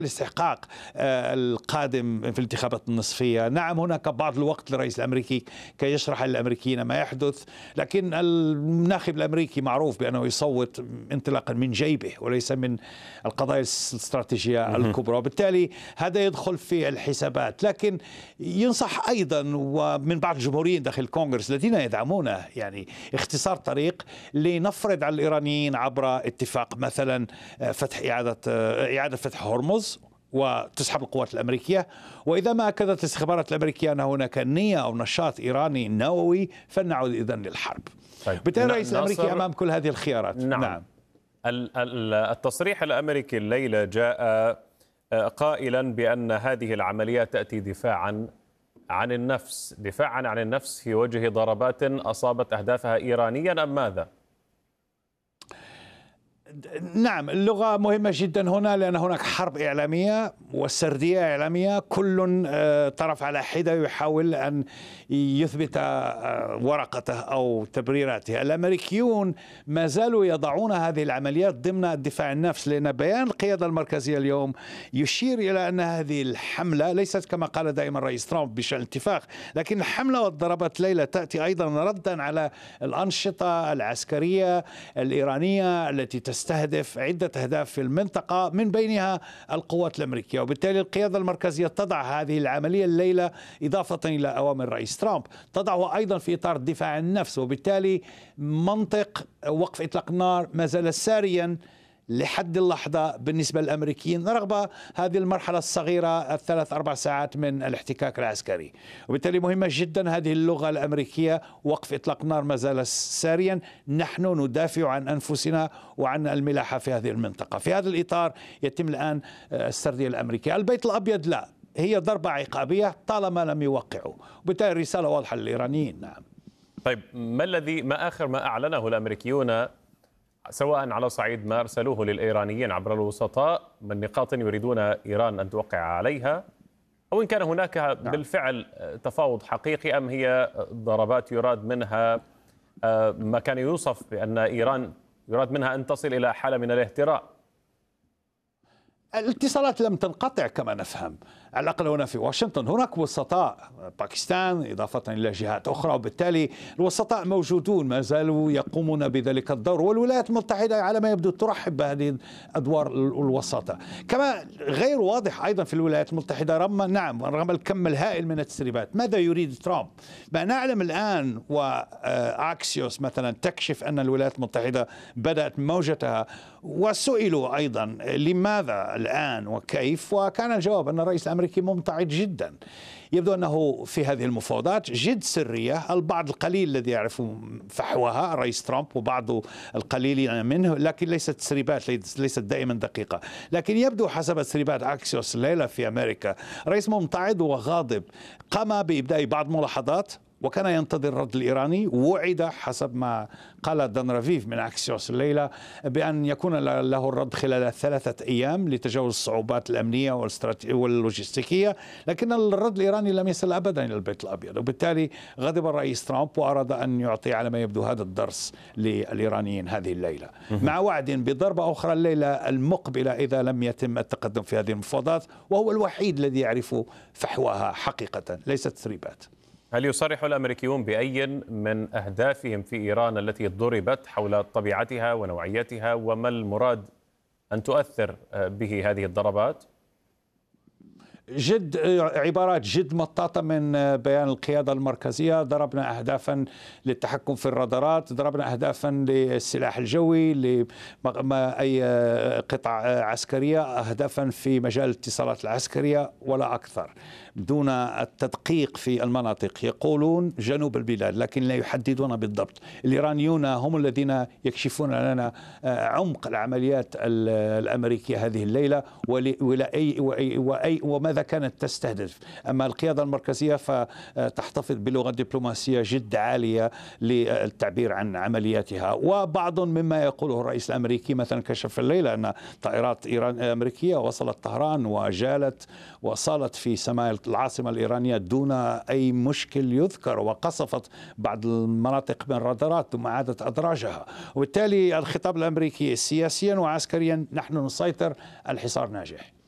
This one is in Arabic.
الاستحقاق القادم في الانتخابات النصفية. نعم، هناك بعض الوقت للرئيس الأمريكي كي يشرح للأمريكيين ما يحدث، لكن الناخب الأمريكي معروف بأنه يصوت انطلاقا من جيبه وليس من القضايا الاستراتيجية الكبرى، وبالتالي هذا يدخل في الحسابات. لكن ينصح أيضا ومن بعض الجمهوريين داخل الكونغرس الذين يدعمونه يعني اختصار طريق لنفرض على الإيرانيين عبر اتفاق مثلا إعادة فتح هرمز وتسحب القوات الأمريكية. وإذا ما أكدت الاستخبارات الأمريكية أن هناك نية أو نشاط إيراني نووي فلنعود إذن للحرب. طيب. بالتالي الرئيس الأمريكي أمام كل هذه الخيارات. نعم. التصريح الأمريكي الليلة جاء قائلا بأن هذه العمليات تأتي دفاعا عن النفس في وجه ضربات أصابت أهدافها إيرانيا أم ماذا؟ نعم، اللغة مهمة جدا هنا، لأن هناك حرب إعلامية وسردية إعلامية، كل طرف على حدة يحاول أن يثبت ورقته أو تبريراته. الأمريكيون ما زالوا يضعون هذه العمليات ضمن الدفاع النفس، لأن بيان القيادة المركزية اليوم يشير إلى أن هذه الحملة ليست كما قال دائما الرئيس ترامب بشأن الاتفاق، لكن الحملة والضربات ليلة تأتي أيضا ردا على الأنشطة العسكرية الإيرانية التي تستهدف عدة أهداف في المنطقة من بينها القوات الأمريكية. وبالتالي القيادة المركزية تضع هذه العملية الليلة إضافة إلى أوامر الرئيس ترامب تضعه أيضا في إطار الدفاع عن النفس، وبالتالي منطق وقف إطلاق النار ما زال ساريا لحد اللحظة بالنسبة للأمريكيين رغم هذه المرحلة الصغيرة 3-4 ساعات من الاحتكاك العسكري. وبالتالي مهمة جدا هذه اللغة الأمريكية، وقف إطلاق النار ما زال ساريا، نحن ندافع عن أنفسنا وعن الملاحة في هذه المنطقة. في هذا الإطار يتم الآن السردية الأمريكية. البيت الأبيض لا، هي ضربة عقابية طالما لم يوقعوا، وبالتالي الرسالة واضحة للإيرانيين. نعم. طيب، ما آخر ما أعلنه الأمريكيون سواء على صعيد ما أرسلوه للإيرانيين عبر الوسطاء من نقاط يريدون إيران أن توقع عليها، أو إن كان هناك بالفعل تفاوض حقيقي أم هي ضربات يراد منها ما كان يوصف بأن إيران يراد منها أن تصل إلى حالة من الاهتراء؟ الاتصالات لم تنقطع كما نفهم، على الأقل هنا في واشنطن. هناك وسطاء باكستان إضافة إلى جهات أخرى، وبالتالي الوسطاء موجودون ما زالوا يقومون بذلك الدور، والولايات المتحدة على ما يبدو ترحب بهذه أدوار الوساطة. كما غير واضح أيضا في الولايات المتحدة رغم الكم الهائل من التسريبات ماذا يريد ترامب. ما نعلم الآن وأكسيوس مثلا تكشف أن الولايات المتحدة بدأت موجتها، وسئلوا أيضا لماذا الآن وكيف، وكان الجواب أن الرئيس الأمريكي ممتعض جدا. يبدو أنه في هذه المفاوضات جد سرية، البعض القليل الذي يعرف فحوها الرئيس ترامب وبعض القليلين منه، لكن ليست تسريبات، ليست دائما دقيقة. لكن يبدو حسب تسريبات أكسيوس الليلة في أمريكا رئيس ممتعض وغاضب، قام بإبداء بعض الملاحظات وكان ينتظر الرد الإيراني. وعد حسب ما قال دان رافيف من أكسيوس الليلة بأن يكون له الرد خلال 3 أيام لتجاوز الصعوبات الأمنية واللوجستيكية، لكن الرد الإيراني لم يصل أبدا إلى البيت الأبيض. وبالتالي غضب الرئيس ترامب وأراد أن يعطي على ما يبدو هذا الدرس للإيرانيين هذه الليلة، مع وعد بضربة أخرى الليلة المقبلة إذا لم يتم التقدم في هذه المفاوضات، وهو الوحيد الذي يعرف فحوها حقيقة ليست تسريبات. هل يصرح الأمريكيون بأي من أهدافهم في إيران التي ضربت حول طبيعتها ونوعيتها، وما المراد أن تؤثر به هذه الضربات؟ عبارات جد مطاطة من بيان القيادة المركزية. ضربنا أهدافا للتحكم في الرادارات، ضربنا أهدافا للسلاح الجوي، لأي قطع عسكرية، أهدافا في مجال الاتصالات العسكرية ولا أكثر، دون التدقيق في المناطق. يقولون جنوب البلاد لكن لا يحددون بالضبط. الإيرانيون هم الذين يكشفون لنا عمق العمليات الأمريكية هذه الليلة وماذا كانت تستهدف. أما القيادة المركزية فتحتفظ بلغة دبلوماسية جد عالية للتعبير عن عملياتها. وبعض مما يقوله الرئيس الأمريكي مثلا كشف الليلة أن طائرات أمريكية وصلت طهران وجالت وصالت في سماء العاصمة الإيرانية دون أي مشكل يذكر، وقصفت بعض المناطق من الرادارات ثم عادت أدراجها. وبالتالي الخطاب الأمريكي سياسيا وعسكريا نحن نسيطر، الحصار ناجح.